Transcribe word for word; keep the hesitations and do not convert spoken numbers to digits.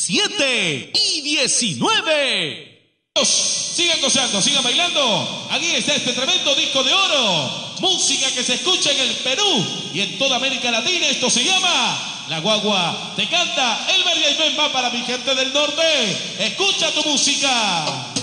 siete y diecinueve. Sigan gozando, sigan bailando. Aquí está este tremendo disco de oro. Música que se escucha en el Perú y en toda América Latina. Esto se llama La Guagua Te Canta. El María y Ben va para mi gente del norte. Escucha tu música.